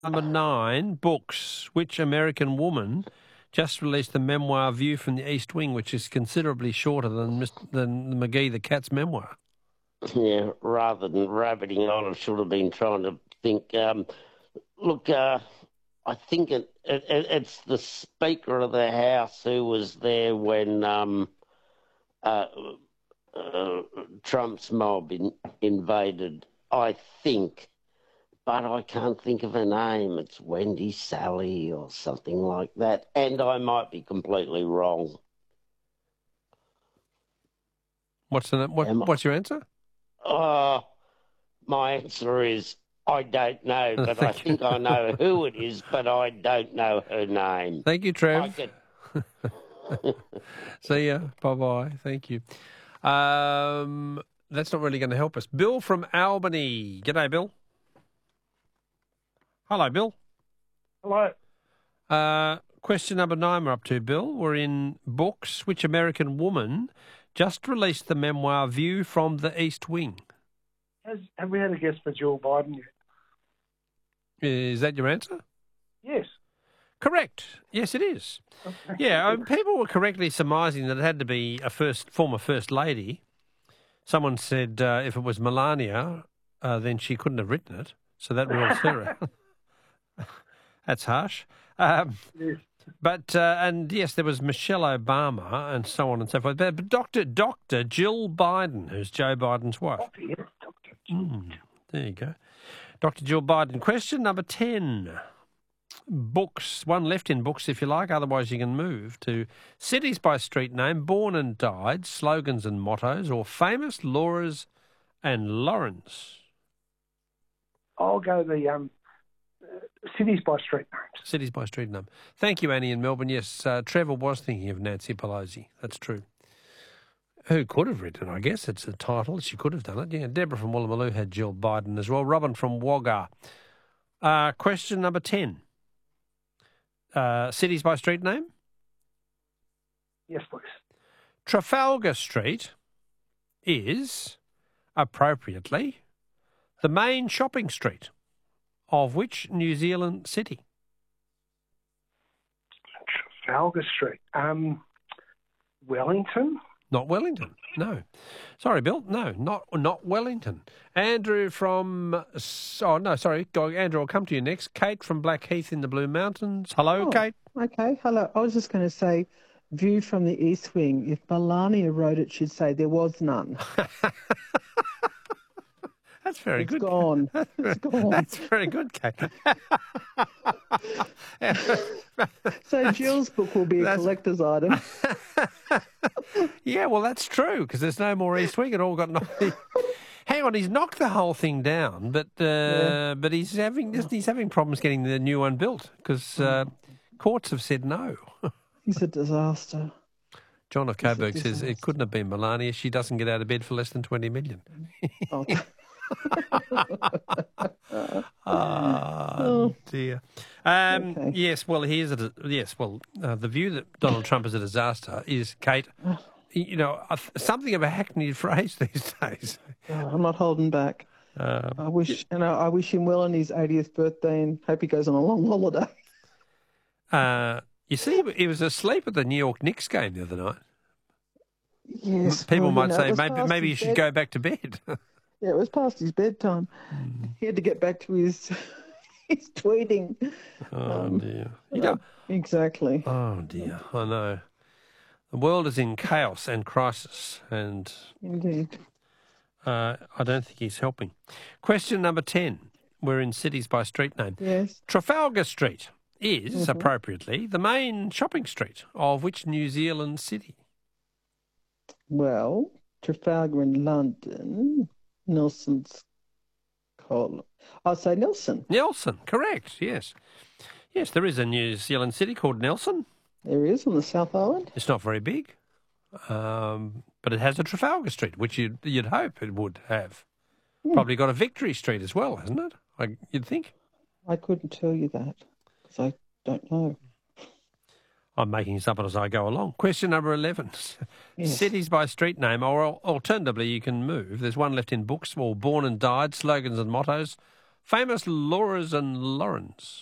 Number 9, books. Which American woman just released the memoir View from the East Wing, which is considerably shorter than McGee the Cat's memoir? Yeah, rather than rabbiting on, I should have been trying to think. Look, I think it's the Speaker of the House who was there when Trump's mob invaded, I think, but I can't think of her name. It's Wendy Sally or something like that, and I might be completely wrong. What's your answer? My answer is I don't know, but I think I know who it is, but I don't know her name. Thank you, Trev. See ya. Bye-bye. Thank you. That's not really going to help us. Bill from Albany. G'day, Bill. Hello, Bill. Hello. Question number 9 we're up to, Bill. We're in books. Which American woman just released the memoir View from the East Wing? Have we had a guess for Jill Biden yet? Is that your answer? Yes. Correct. Yes, it is. Okay. Yeah, people were correctly surmising that it had to be a former First Lady. Someone said if it was Melania, then she couldn't have written it, so that rules her out. That's harsh. Yes. But, and yes, there was Michelle Obama and so on and so forth. But Dr. Jill Biden, who's Joe Biden's wife. Yes, Dr. Jill. There you go. Dr. Jill Biden. Question number 10. Books. One left in books, if you like. Otherwise, you can move to cities by street name, born and died, slogans and mottos, or famous Lauras and Laurens. I'll go the cities by street names. Cities by street name. Thank you, Annie in Melbourne. Yes, Trevor was thinking of Nancy Pelosi. That's true. Who could have written it, I guess. It's a title. She could have done it. Yeah, Deborah from Woolloomooloo had Jill Biden as well. Robin from Wagga. Question number 10. Cities by street name? Yes, please. Trafalgar Street is, appropriately, the main shopping street of which New Zealand city? Trafalgar Street. Wellington? Not Wellington, no. Sorry, Bill, no, not Wellington. Andrew from... Andrew, I'll come to you next. Kate from Blackheath in the Blue Mountains. Hello, Kate. Okay, hello. I was just going to say, View from the East Wing. If Melania wrote it, she'd say there was none. That's very good. Gone. It's gone. That's very good, Kate. So Jill's book will be a collector's item. Yeah, well, that's true, because there's no more East Wing. It all got knocked. Hang on, he's knocked the whole thing down, but he's having problems getting the new one built because courts have said no. He's a disaster. John of Coburg says it couldn't have been Melania. She doesn't get out of bed for less than 20 million. Oh, dear. Okay. Yes, well, the view that Donald Trump is a disaster is, Kate, something of a hackneyed phrase these days. I'm not holding back. I wish him well on his 80th birthday and hope he goes on a long holiday. You see, he was asleep at the New York Knicks game the other night. Yes. People might say maybe you should go back to bed. Yeah, it was past his bedtime. He had to get back to his tweeting. Oh, dear. Exactly. Oh, dear. I know. The world is in chaos and crisis, and indeed, I don't think he's helping. Question number 10. We're in cities by street name. Yes. Trafalgar Street is, appropriately, the main shopping street of which New Zealand city? Well, Trafalgar in London, Nelson's column. I'll say Nelson. Nelson, correct, yes. Yes, there is a New Zealand city called Nelson. There is, on the South Island. It's not very big, but it has a Trafalgar Street, which you'd hope it would have. Probably got a Victory Street as well, hasn't it? You'd think. I couldn't tell you that, because I don't know. I'm making this up as I go along. Question number 11. Yes. Cities by street name, or alternatively you can move. There's one left in books, or born and died, slogans and mottos, Famous Lauras and Laurens.